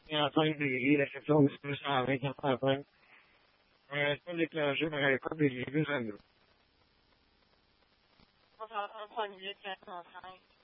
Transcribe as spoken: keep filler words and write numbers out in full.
et entendre les, la question de ce cent vingt quatre-vingt-cinq. Euh, c'est pas déclenché par l'époque des virus à nous. On va faire un premier minute cinquante-cinq.